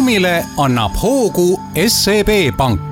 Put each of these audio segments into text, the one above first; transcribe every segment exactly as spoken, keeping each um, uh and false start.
Buumile annab hoogu S E B Pank.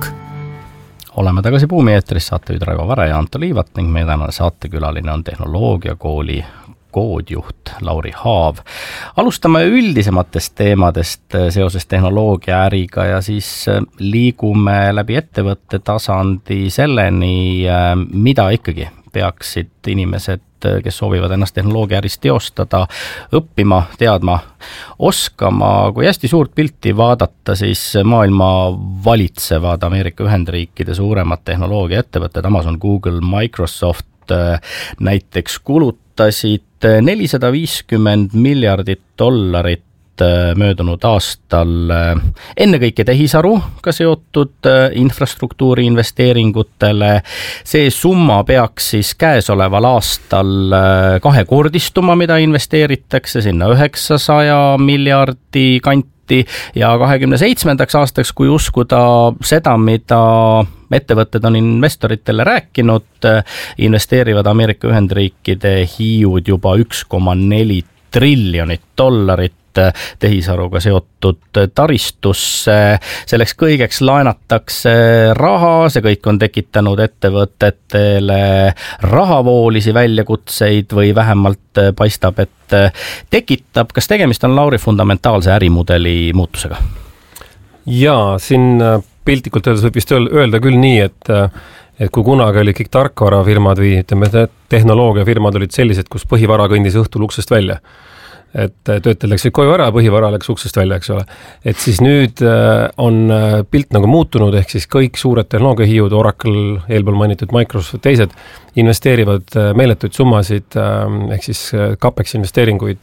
Oleme tagasi Buumi eetris, saatejuht Raivo Vare ja Anto Liivat ning meie tänane saatekülaline on tehnoloogiakooli koodjuht Lauri Haav. Alustame üldisematest teemadest seoses tehnoloogiaäriga ja siis liigume läbi ettevõtte tasandi selleni, mida ikkagi peaksid inimesed, kes soovivad ennast tehnoloogiaäris teostada, õppima, teadma, oskama. Kui hästi suurt pilti vaadata, siis maailma valitsevad Ameerika Ühendriikide suuremad tehnoloogiaettevõtted, Amazon, Google, Microsoft näiteks kulutasid nelisada viiskümmend miljardit dollarit möödunud aastal ennekõike tehisaruga seotud infrastruktuuri investeeringutele. See summa peaks siis käesoleval aastal kahekordistuma, mida investeeritakse sinna üheksasaja miljardi kanti ja kahekümne seitsmendaks aastaks, kui uskuda seda, mida ettevõtted on investoritele rääkinud, investeerivad Ameerika Ühendriikide hiiud juba üks koma neli triljonit dollarit tehisaruga seotud taristusse. Selleks kõigeks laenatakse raha, see kõik on tekitanud ettevõtetele rahavoolisi väljakutseid või vähemalt paistab, et tekitab. Kas tegemist on, Lauri, fundamentaalse ärimudeli muutusega? Jaa, siin piltlikult öeldes võib vist öelda küll nii, et et kui kunagi oli kõik tarkvarafirmad või ütleme, tehnoloogiafirmad olid sellised, kus põhivara kõndis õhtul uksest välja. Et töötajad läksid koju ära, põhivara läks uksest välja, eks ole. Et siis nüüd on pilt nagu muutunud, ehk siis kõik suured tehnoloogiahiiud, Oracle, eelpool mainitud Microsoft, teised investeerivad meeletuid summasid, ehk siis CapEx investeeringuid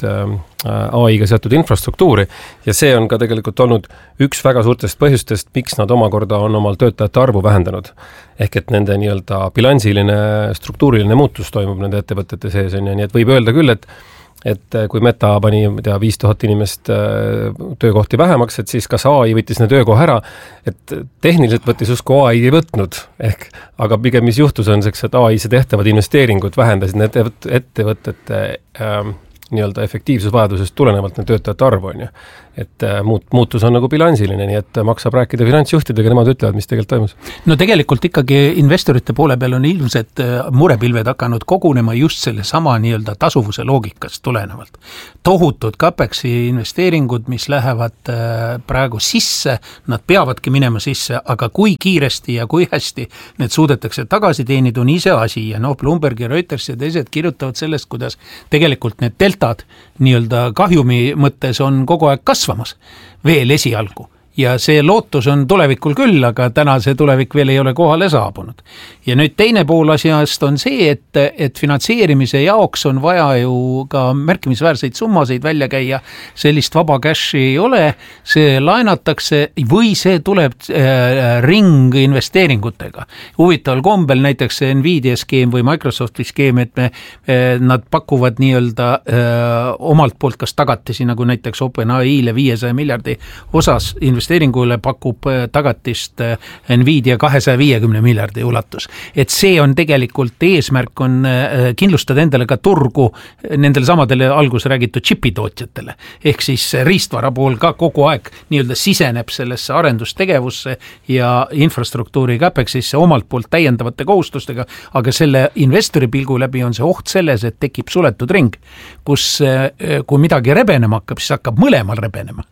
A I-ga seotud infrastruktuuri ja see on ka tegelikult olnud üks väga suurtest põhjustest, miks nad omakorda on omal töötajate arvu vähendanud. Ehk et nende nii-öelda bilansiline, struktuuriline muutus toimub nende ettevõtete sees, on ja nii, et võib öelda küll, et et kui Meta pani tea, viis tuhat inimest töökohti vähemaks, et siis kas A I võttis need töökoha ära, et tehniliselt võttis usku A I ei võtnud, ehk, aga pigem mis juhtus on seks, et A I-se tehtavad investeeringud vähendasid need ettevõtete ähm, nii-öelda efektiivsusvajadusest tulenevalt need töötajate arvu on ju. Et muut, muutus on nagu bilansiline, nii et maksab rääkida finantsjuhtidega, nemad ütlevad, mis tegelikult toimus. No tegelikult ikkagi investorite poole peal on ilmselt murepilved hakanud kogunema just selle sama nii-öelda tasuvuse loogikast tulenevalt. Tohutud CapExi investeeringud, mis lähevad praegu sisse, nad peavadki minema sisse, aga kui kiiresti ja kui hästi need suudetakse tagasi teenida, on ise asi ja no Bloomberg ja Reuters ja teised kirjutavad sellest, kuidas tegelikult need deltad nii-öelda kahjumi mõttes on kogu aeg kasvamas veel esialgu. Ja see lootus on tulevikul küll, aga täna see tulevik veel ei ole kohale saabunud. Ja nüüd teine pool asjast on see, et, et finantseerimise jaoks on vaja ju ka märkimisväärseid summasid välja käia. Sellist vaba cashi ei ole, see laenatakse või see tuleb äh, ring investeeringutega. Huvitaval kombel näiteks Nvidia skeem või Microsofti skeem, et me, äh, nad pakuvad nii-öelda äh, omalt poolt kas tagatisi, nagu näiteks OpenAI-le viiesaja miljardi osas investeeringutega investeeringule pakub tagatist Nvidia kahesaja viiekümne miljardi ulatus. Et see on tegelikult eesmärk on kindlustada endale ka turgu nendele samadele algus räägitud chipitootjatele. Ehk siis riistvara pool ka kogu aeg nii-öelda siseneb sellesse arendustegevusse ja infrastruktuuri CapExisse omalt poolt täiendavate kohustustega, aga selle investori pilgu läbi on see oht selles, et tekib suletud ring, kus kui midagi rebenema hakkab, siis hakkab mõlemal rebenema.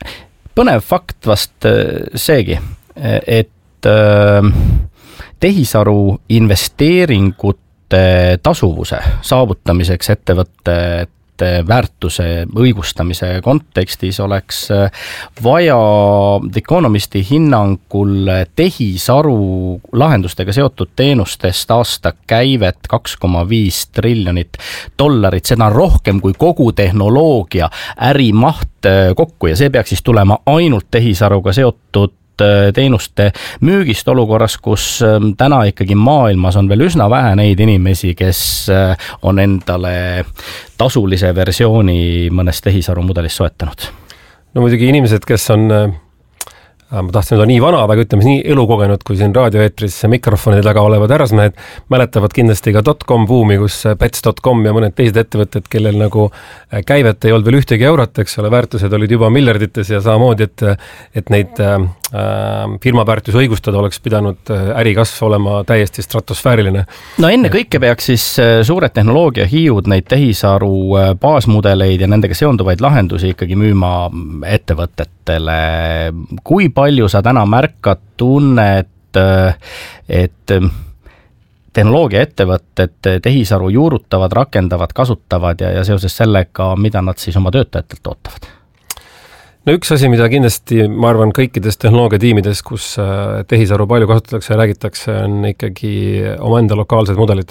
Põnev fakt vast seegi, et tehisaru investeeringute tasuvuse saavutamiseks ettevõtte väärtuse õigustamise kontekstis oleks vaja The Economisti hinnangul tehisaru lahendustega seotud teenustest aasta käivet kaks koma viis triljonit dollarit. Seda on rohkem kui kogu tehnoloogia ärimaht kokku ja see peaks siis tulema ainult tehisaruga seotud teenuste müügist olukorras, kus täna ikkagi maailmas on veel üsna vähe neid inimesi, kes on endale tasulise versiooni mõnest tehisaru mudelist soetanud. No muidugi inimesed, kes on ma tahtsin olla nii vana, väga ütleme nii elukogenud, kui siin raadioeetris mikrofonide taga olevad härrasmehed mäletavad kindlasti ka dot-com buumi, kus pets dot com ja mõned teised ettevõtted, kellel nagu käivet ei olnud veel ühtegi eurot, eks ole, väärtused olid juba miljardites ja samamoodi, et, et neid äh, firma väärtus õigustada oleks pidanud ärikasv olema täiesti stratosfääriline. No enne kõike peaks siis suured tehnoloogiahiiud neid tehisaru baasmudeleid ja nendega seonduvaid lahendusi ikkagi müüma ettevõtetele. Kui palju sa täna märkad, tunned, et tehnoloogiaettevõtted tehisaru juurutavad, rakendavad, kasutavad ja, ja seoses sellega, mida nad siis oma töötajatelt ootavad? No üks asi, mida kindlasti, ma arvan, kõikides tehnoloogiatiimides, kus tehisaru palju kasutatakse ja räägitakse, on ikkagi omaenda lokaalsed mudelid.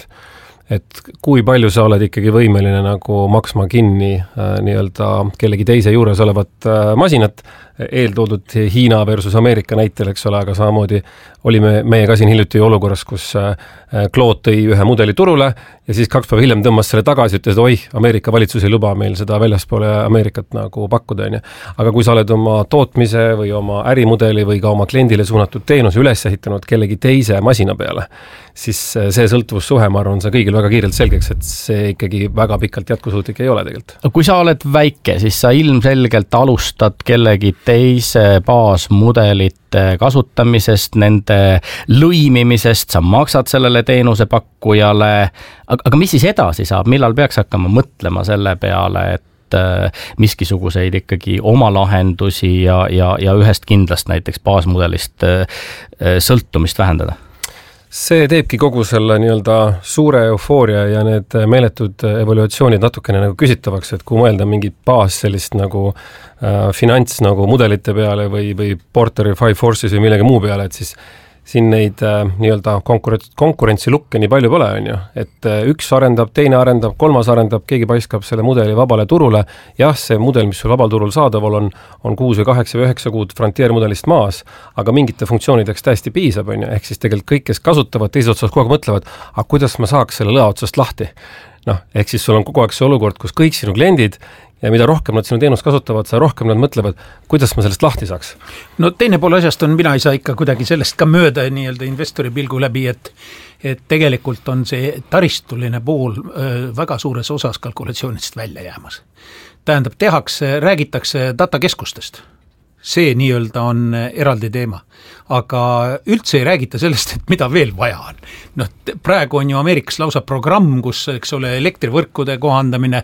Et kui palju sa oled ikkagi võimeline nagu maksma kinni äh, nii-öelda kellegi teise juures olevat äh, masinat, eeltoodud Hiina versus Ameerika näitel, eks ole, aga samamoodi olime meie ka siin hiljuti olukorras, kus äh, Claude tõi ühe mudeli turule ja siis kaks päeva hiljem tõmmas selle tagasi, ütles, et oi, Ameerika valitsus ei luba meil seda väljaspoole Ameerikat nagu pakkuda. Aga kui sa oled oma tootmise või oma ärimudeli või ka oma kliendile suunatud teenuse üles ehitanud kellegi teise masina peale, siis see sõltuvussuhe, ma arvan, see kõigil väga kiirelt selgeks, et see ikkagi väga pikalt jätkusuutlik ei ole tegelikult. Kui sa oled väike, siis sa ilmselgelt alustad kellegi teise baasmudelite kasutamisest, nende lõimimisest, sa maksad sellele teenusepakkujale, aga mis siis edasi saab, millal peaks hakkama mõtlema selle peale, et miskisuguseid ikkagi oma lahendusi ja, ja, ja ühest kindlast näiteks baasmudelist sõltumist vähendada? See teebki kogu selle nii-öelda suure eufooria ja need meeletud evaluatsioonid natukene nagu küsitavaks, et kui mõelda mingit baas sellist nagu äh, finants nagu mudelite peale või, või Porteri Five Forces või millegi muu peale, et siis siin neid äh, nii-öelda konkurents, konkurentsilukke nii palju pole, on ju. Et äh, üks arendab, teine arendab, kolmas arendab, keegi paiskab selle mudeli vabale turule. Jah, see mudel, mis sul vabal turul saadaval on, on kuus või kaheksa või üheksa kuud frontiermudelist maas, aga mingite funktsioonideks täiesti piisab, on ju. Ehk siis tegelikult kõik, kes kasutavad, teises otsas kogu aeg mõtlevad, aga kuidas ma saaks selle lõa otsast lahti? Noh, ehk siis sul on kogu aeg see olukord, kus kõik sinu kliendid ja mida rohkem nad sinu teenust kasutavad, seda rohkem nad mõtlevad, kuidas ma sellest lahti saaks. No teine pool asjast on, mina ei saa ikka kuidagi sellest ka mööda nii-öelda investori pilgu läbi, et, et tegelikult on see taristuline pool väga suures osas kalkulatsioonidest välja jäämas. Tähendab, tehakse, räägitakse datakeskustest. See nii-öelda on eraldi teema. Aga üldse ei räägita sellest, et mida veel vaja on. No, praegu on ju Ameerikas lausa programm, kus eks ole, elektrivõrkude kohandamine,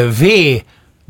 vee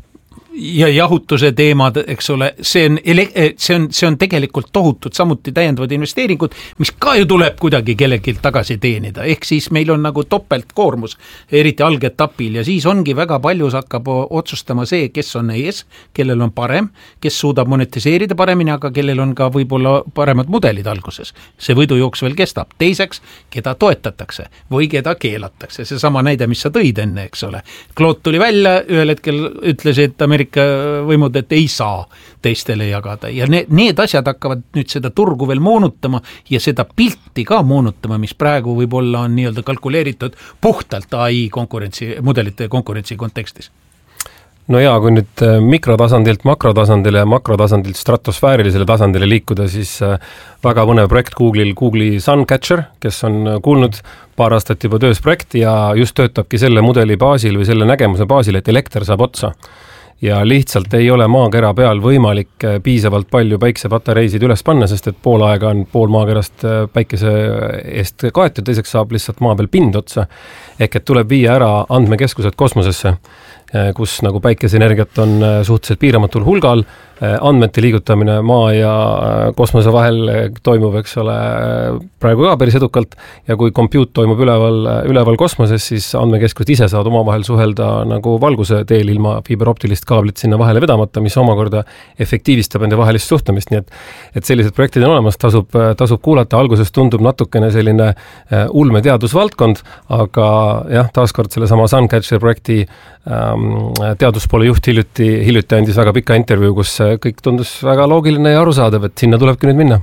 ja jahutuse teemad, eks ole, see on, see on, see on tegelikult tohutud samuti täiendavad investeeringud, mis ka ju tuleb kuidagi kellelgi tagasi teenida. Ehk siis meil on nagu topeltkoormus, eriti algetapil, ja siis ongi väga paljus hakkab otsustama see, kes on ees, kellel on parem, kes suudab monetiseerida paremini, aga kellel on ka võib-olla paremad mudelid alguses. See võidujooks veel kestab. Teiseks, keda toetatakse või keda keelatakse. See sama näide, mis sa tõid enne, eks ole. Claude tuli välja, ühel hetkel ütles, et Ameerika võimud, et ei saa teistele jagada. Ja need, need asjad hakkavad nüüd seda turgu veel moonutama ja seda pilti ka moonutama, mis praegu võib-olla on nii-öelda kalkuleeritud puhtalt A I konkurentsi, mudelite konkurentsi kontekstis. No jaa, kui nüüd mikrotasandilt makrotasandile ja makrotasandilt stratosfäärilisele tasandile liikuda, siis väga põnev projekt Google'il, Google'i Suncatcher, kes on kuulnud paar aastat juba töös projekt ja just töötabki selle mudeli baasil või selle nägemuse baasil, et elekter saab otsa. Ja lihtsalt ei ole maakera peal võimalik piisavalt palju päiksepatareisid üles panna, sest et pool aega on pool maakerast päikese eest kaetud, teiseks saab lihtsalt maa peal pind otsa. Ehk et tuleb viia ära andmekeskused kosmosesse, kus nagu päikeseenergiat on suhteliselt piiramatul hulgal, andmete liigutamine maa ja kosmose vahel toimub, eks ole, praegu ka päris edukalt ja kui compute toimub üleval, üleval kosmoses, siis andmekeskused ise saavad omavahel suhelda nagu valguse teel ilma fiiberoptilist kaablit sinna vahele vedamata, mis omakorda efektiivistab ende vahelist suhtumist, nii et, et sellised projektid on olemas, tasub, tasub kuulata, alguses tundub natukene selline ulme teadusvaldkond, aga jah, taaskord selle sama Suncatcher projekti ähm, teaduspoole juht hiljuti, hiljuti andis väga pika intervjuu, kus kõik tundus väga loogiline ja arusaadav, et sinna tulebki nüüd minna.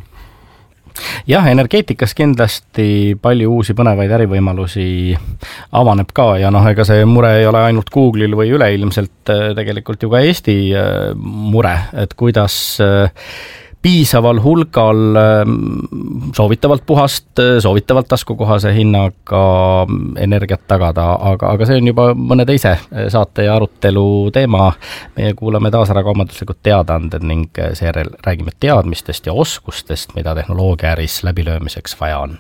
Jah, energeetikas kindlasti palju uusi põnevaid ärivõimalusi avaneb ka ja noh, ega see mure ei ole ainult Google'il või üleilmselt tegelikult ju ka Eesti mure, et kuidas piisaval hulgal soovitavalt puhast, soovitavalt taskukohase hinnaga energiat tagada, aga, aga see on juba mõne teise saate ja arutelu teema. Meie kuulame taas ära kaubanduslikud teadaanded ning seejärel räägime teadmistest ja oskustest, mida tehnoloogia äris läbilöömiseks vaja on.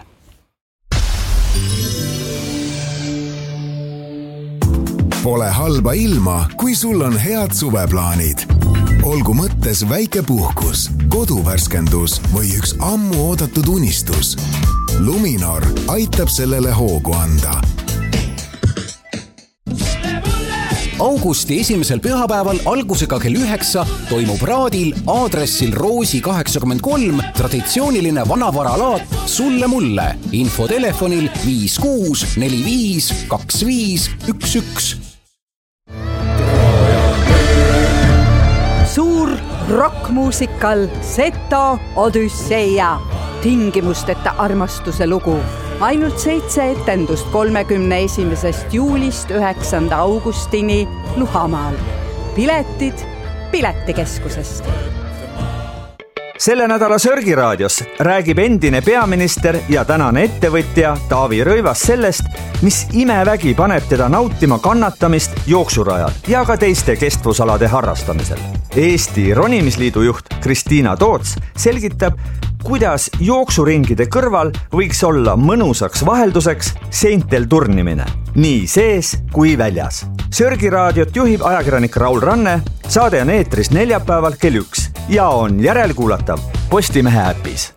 Pole halba ilma, kui sul on head suveplaanid. Olgu mõttes väike puhkus, koduvärskendus või üks ammu oodatud unistus. Luminor aitab sellele hoogu anda. Augusti esimesel pühapäeval algusega kell üheksa toimub Raadil aadressil Roosi kaheksakümmend kolm traditsiooniline vanavaralaat Sulle mulle. Info telefonil viis kuus neli viis kaks viis üks üks. Suur rockmuusikal Seto Odüsseia. Tingimusteta armastuse lugu. Ainult seitse etendust kolmekümne esimesest juulist üheksanda augustini Luhamaal. Piletid Piletikeskusest. Selle nädala Sörgiraadios räägib endine peaminister ja tänane ettevõtja Taavi Rõivas sellest, mis imevägi paneb teda nautima kannatamist jooksurajal ja ka teiste kestvusalade harrastamisel. Eesti Ronimisliidu juht Kristiina Toots selgitab, kuidas jooksuringide kõrval võiks olla mõnusaks vahelduseks seintel turnimine, nii sees kui väljas. Sörgiraadiot juhib ajakirjanik Raul Ranne, saade on eetris neljapäeval kell üks ja on järelkuulatav Postimehe äpis.